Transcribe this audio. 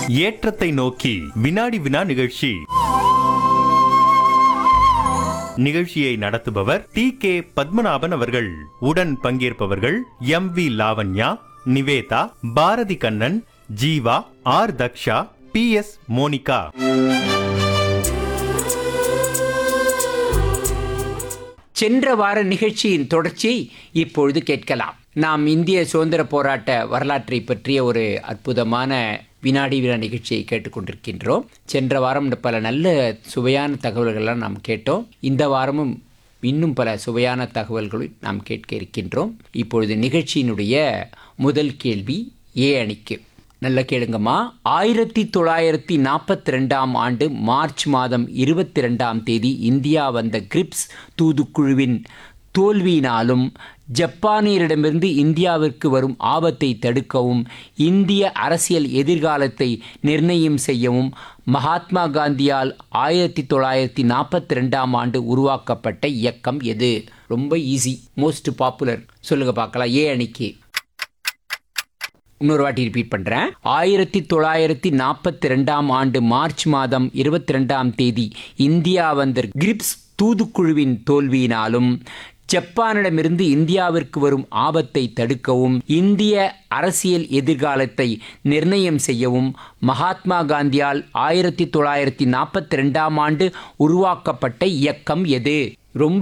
ஏற்றத்தை நோக்கி வினாடி வினா நிகழ்ச்சி. நிகழ்ச்சியை நடத்துபவர் டி.கே. பத்மநாபன் அவர்கள். உடன் பங்கேற்பவர்கள் MV. Lavanya, Nivetha, Bharathi Kannan, Jeeva, R. Daksha, பி.எஸ். Monica. சென்ற வார நிகழ்ச்சியின் தொடர்ச்சியை இப்பொழுது கேட்கலாம். நாம் இந்திய சுதந்திர போராட்ட வரலாற்றை பற்றிய ஒரு அற்புதமான வினாடி வினா நிகழ்ச்சியை கேட்டுக்கொண்டிருக்கின்றோம். சென்ற வாரம் பல நல்ல சுவையான தகவல்கள்லாம் நாம் கேட்டோம். இந்த வாரமும் இன்னும் பல சுவையான தகவல்களை நாம் கேட்க இருக்கின்றோம். இப்பொழுது நிகழ்ச்சியினுடைய முதல் கேள்வி ஏ அணிக்கு. நல்ல கேளுங்கம்மா. 1942 ஆண்டு மார்ச் மாதம் 22 இந்தியா வந்த கிரிப்ஸ் தூதுக்குழுவின் தோல்வியினாலும் ஜப்பானியரிடமிருந்து இந்தியாவிற்கு வரும் ஆபத்தை தடுக்கவும் இந்திய அரசியல் எதிர்காலத்தை நிர்ணயம் செய்யவும் மகாத்மா காந்தியால் 1942 ஆண்டு உருவாக்கப்பட்ட இயக்கம் எது? ரொம்ப ஈஸி, மோஸ்ட் பாப்புலர். சொல்லுங்க பார்க்கலாம். ஏ அணிக்கு. இன்னொரு வாட்டி ரிப்பீட் பண்ணுறேன். 1942 ஆண்டு மார்ச் மாதம் 22 இந்தியா வந்த கிரிப்ஸ் தூதுக்குழுவின் தோல்வியினாலும் ஜப்பானிடமிருந்து இந்தியாவிற்கு வரும் ஆபத்தை தடுக்கவும் இந்திய அரசியல் எதிர்காலத்தை நிர்ணயம் செய்யவும் மகாத்மா காந்தியால் 1942 ஆண்டு உருவாக்கப்பட்ட இயக்கம் எது? ரொம்ப